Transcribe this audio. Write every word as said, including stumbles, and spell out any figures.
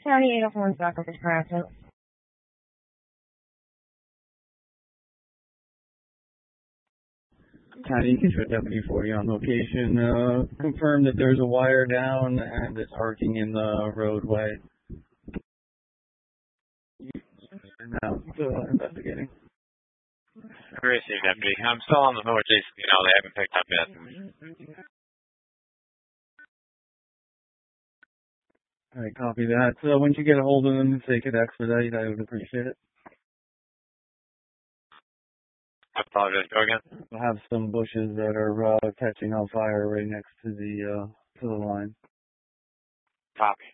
County eight oh four back up is harassment. County, control deputy forty on location. Uh, confirm that there's a wire down and it's arcing in the roadway. Now, still investigating. Received, deputy. I'm still on the phone with Jason. You know, they haven't picked up yet. All right, copy that. So once you get a hold of them, if they could expedite, I would appreciate it. I apologize. Go again. We'll have some bushes that are uh, catching on fire right next to the uh, to the line. Copy.